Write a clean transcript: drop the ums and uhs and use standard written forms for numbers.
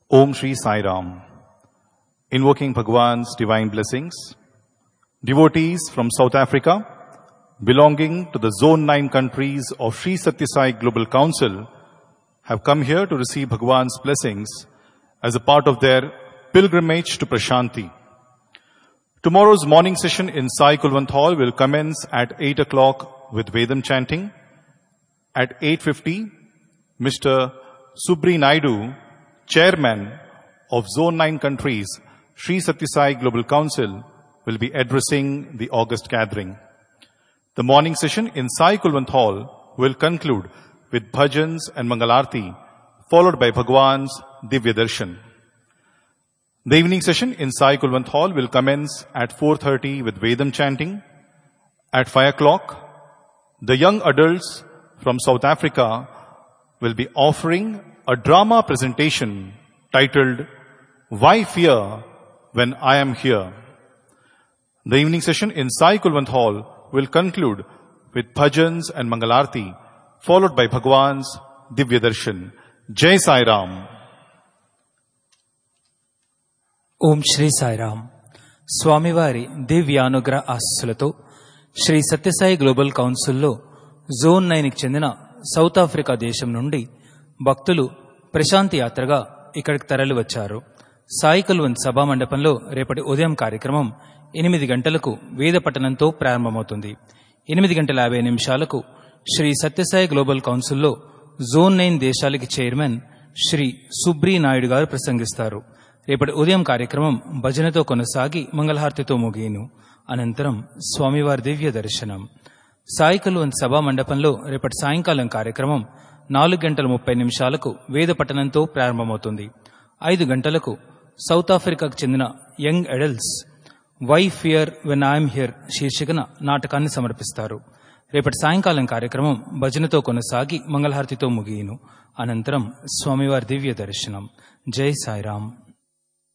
Om Shri Sai Ram. Invoking Bhagwan's divine blessings, devotees from South Africa, belonging to the Zone 9 countries of Sri Sathya Sai Global Council, have come here to receive Bhagwan's blessings as a part of their pilgrimage to Prashanti. Tomorrow's morning session in Sai Kulwant Hall will commence at 8 o'clock with Vedam chanting. At 8:50, Mr. Subri Naidu, Chairman of Zone 9 countries, Sri Sathya Sai Global Council, will be addressing the August gathering. The morning session in Sai Kulwant Hall will conclude with bhajans and Mangalarti, followed by Bhagwan's Divya Darshan. The evening session in Sai Kulwant Hall will commence at 4:30 with Vedam chanting. At 5 o'clock, the young adults from South Africa will be offering a drama presentation titled Why Fear When I Am Here. The evening session in Sai Kulwant Hall will conclude with bhajans and Mangalarti, followed by Bhagwan's Divya Darshan. Jai Sai Ram. ఓం శ్రీ సాయిరామ్. స్వామివారి దివ్యానుగ్రహ ఆశీస్సులతో Shri Sathya Sai global కౌన్సిల్లో zone 9కి చెందిన south Africa దేశం నుండి భక్తులు ప్రశాంతి యాత్రగా ఇక్కడికి తరలి వచ్చారు. సాయి కుల్వంత్ సభా మండపంలో రేపటి ఉదయం కార్యక్రమం 8 గంటలకు వేద పఠనంతో ప్రారంభమవుతుంది. 8:50 శ్రీ సత్యసాయి గ్లోబల్ కౌన్సిల్లో జోన్ 9 దేశాలకి చైర్మన్ శ్రీ సుబ్రీ నాయుడు గారు ప్రసంగిస్తారు. రేపటి ఉదయం కార్యక్రమం భజనతో కొనసాగి మంగళహారతితో ముగియను. అనంతరం స్వామివారి దివ్య దర్శనం. సాయి కుల్వంత్ సభా మండపంలో రేపటి సాయంకాలం కార్యక్రమం 4:30 వేద పఠనంతో ప్రారంభమవుతుంది. 5 గంటలకు సౌత్ ఆఫ్రికాకు చెందిన young adults why fear when I'm here శీర్షికన నాటకాన్ని సమర్పిస్తారు. రేపటి సాయంకాలం కార్యక్రమం భజనతో కొనసాగి మంగళహారతితో ముగియను. అనంతరం స్వామివారి దివ్య దర్శనం. జై సాయిరామ్.